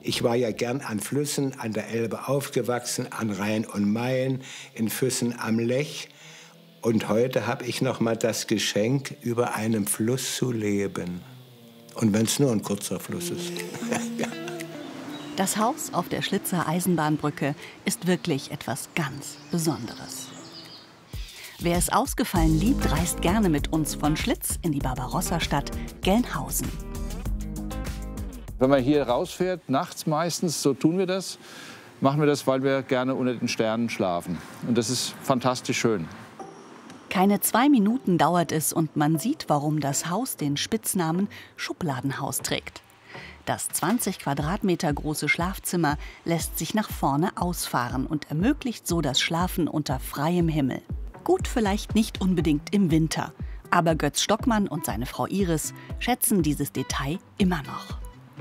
Ich war ja gern an Flüssen, an der Elbe aufgewachsen, an Rhein und Main, in Füssen am Lech. Und heute habe ich noch mal das Geschenk, über einem Fluss zu leben. Und wenn es nur ein kurzer Fluss ist. Ja. Das Haus auf der Schlitzer Eisenbahnbrücke ist wirklich etwas ganz Besonderes. Wer es ausgefallen liebt, reist gerne mit uns von Schlitz in die Barbarossa-Stadt Gelnhausen. Wenn man hier rausfährt, nachts meistens, so tun wir das, machen wir das, weil wir gerne unter den Sternen schlafen. Und das ist fantastisch schön. Keine 2 Minuten dauert es und man sieht, warum das Haus den Spitznamen Schubladenhaus trägt. Das 20 Quadratmeter große Schlafzimmer lässt sich nach vorne ausfahren und ermöglicht so das Schlafen unter freiem Himmel. Gut vielleicht nicht unbedingt im Winter, aber Götz Stockmann und seine Frau Iris schätzen dieses Detail immer noch.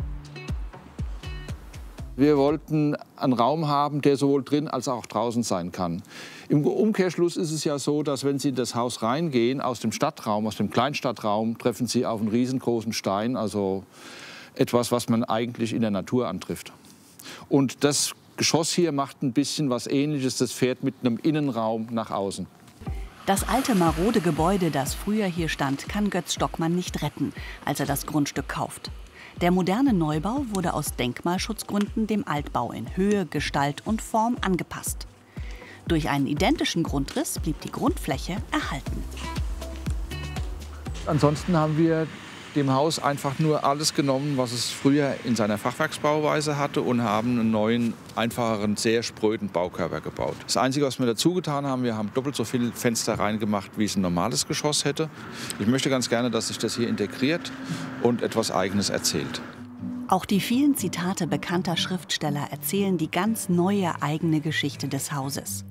Wir wollten einen Raum haben, der sowohl drin als auch draußen sein kann. Im Umkehrschluss ist es ja so, dass wenn Sie in das Haus reingehen, aus dem Stadtraum, aus dem Kleinstadtraum, treffen Sie auf einen riesengroßen Stein, also etwas, was man eigentlich in der Natur antrifft. Und das Geschoss hier macht ein bisschen was Ähnliches, das fährt mit einem Innenraum nach außen. Das alte marode Gebäude, das früher hier stand, kann Götz Stockmann nicht retten, als er das Grundstück kauft. Der moderne Neubau wurde aus Denkmalschutzgründen dem Altbau in Höhe, Gestalt und Form angepasst. Durch einen identischen Grundriss blieb die Grundfläche erhalten. Ansonsten haben wir dem Haus einfach nur alles genommen, was es früher in seiner Fachwerksbauweise hatte, und haben einen neuen, einfacheren, sehr spröden Baukörper gebaut. Das Einzige, was wir dazu getan haben, wir haben doppelt so viele Fenster reingemacht, wie es ein normales Geschoss hätte. Ich möchte ganz gerne, dass sich das hier integriert und etwas Eigenes erzählt. Auch die vielen Zitate bekannter Schriftsteller erzählen die ganz neue eigene Geschichte des Hauses.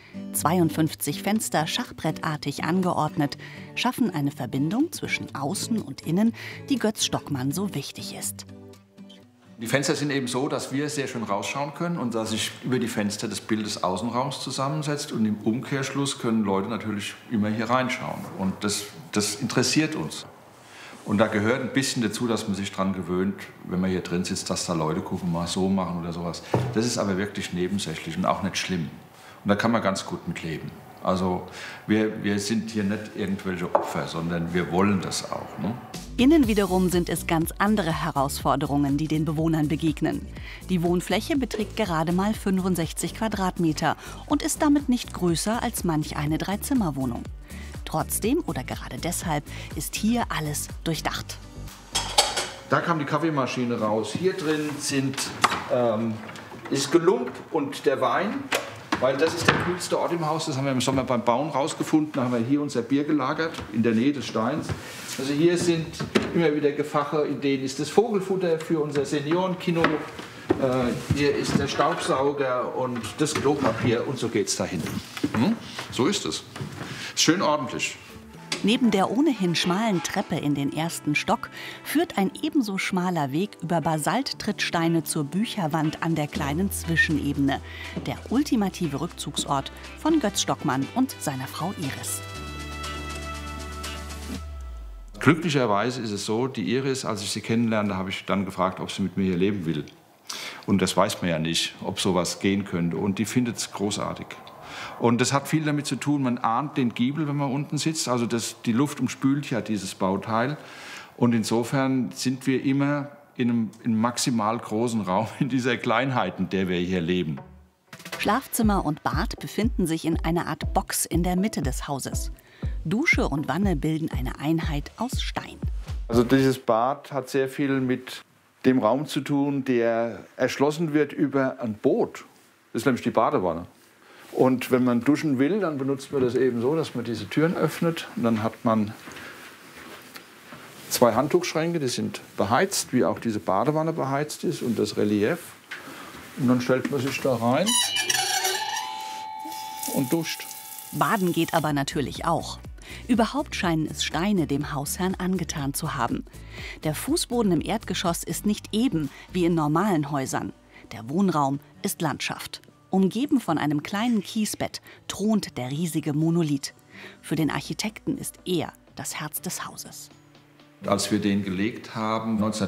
52 Fenster, schachbrettartig angeordnet, schaffen eine Verbindung zwischen Außen und Innen, die Götz Stockmann so wichtig ist. Die Fenster sind eben so, dass wir sehr schön rausschauen können und dass sich über die Fenster das Bild des Außenraums zusammensetzt. Und im Umkehrschluss können Leute natürlich immer hier reinschauen. Und das interessiert uns. Und da gehört ein bisschen dazu, dass man sich daran gewöhnt, wenn man hier drin sitzt, dass da Leute gucken, mal so machen oder sowas. Das ist aber wirklich nebensächlich und auch nicht schlimm. Und da kann man ganz gut mit leben. Also wir sind hier nicht irgendwelche Opfer, sondern wir wollen das auch. Ne? Innen wiederum sind es ganz andere Herausforderungen, die den Bewohnern begegnen. Die Wohnfläche beträgt gerade mal 65 Quadratmeter und ist damit nicht größer als manch eine Dreizimmerwohnung. Trotzdem oder gerade deshalb ist hier alles durchdacht. Da kam die Kaffeemaschine raus. Hier drin ist Gelump und der Wein. Weil das ist der kühlste Ort im Haus, das haben wir im Sommer beim Bauen rausgefunden. Da haben wir hier unser Bier gelagert, in der Nähe des Steins. Also hier sind immer wieder Gefache, in denen ist das Vogelfutter für unser Seniorenkino. Hier ist der Staubsauger und das Klopapier und so geht es da hinten. So ist es. Schön ordentlich. Neben der ohnehin schmalen Treppe in den ersten Stock führt ein ebenso schmaler Weg über Basalttrittsteine zur Bücherwand an der kleinen Zwischenebene. Der ultimative Rückzugsort von Götz Stockmann und seiner Frau Iris. Glücklicherweise ist es so, die Iris, als ich sie kennenlernte, habe ich dann gefragt, ob sie mit mir hier leben will. Und das weiß man ja nicht, ob sowas gehen könnte. Und die findet es großartig. Und das hat viel damit zu tun, man ahnt den Giebel, wenn man unten sitzt. Also die Luft umspült ja dieses Bauteil. Und insofern sind wir immer in einem maximal großen Raum, in dieser Kleinheit, in der wir hier leben. Schlafzimmer und Bad befinden sich in einer Art Box in der Mitte des Hauses. Dusche und Wanne bilden eine Einheit aus Stein. Also dieses Bad hat sehr viel mit dem Raum zu tun, der erschlossen wird über ein Boot. Das ist nämlich die Badewanne. Und wenn man duschen will, dann benutzt man das eben so, dass man diese Türen öffnet. Und dann hat man 2 Handtuchschränke, die sind beheizt, wie auch diese Badewanne beheizt ist und das Relief. Und dann stellt man sich da rein und duscht. Baden geht aber natürlich auch. Überhaupt scheinen es Steine dem Hausherrn angetan zu haben. Der Fußboden im Erdgeschoss ist nicht eben wie in normalen Häusern. Der Wohnraum ist Landschaft. Umgeben von einem kleinen Kiesbett thront der riesige Monolith. Für den Architekten ist er das Herz des Hauses. Als wir den gelegt haben,